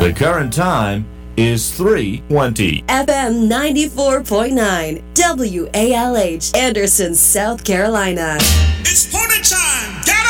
The current time is 3:20. FM 94.9 WALH, Anderson, South Carolina. It's party